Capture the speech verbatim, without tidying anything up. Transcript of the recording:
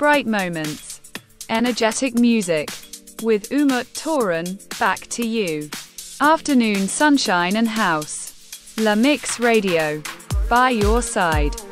bright moments, energetic music. With Umut Toran, back to you. Afternoon sunshine and house. La Mix Radio. By your side.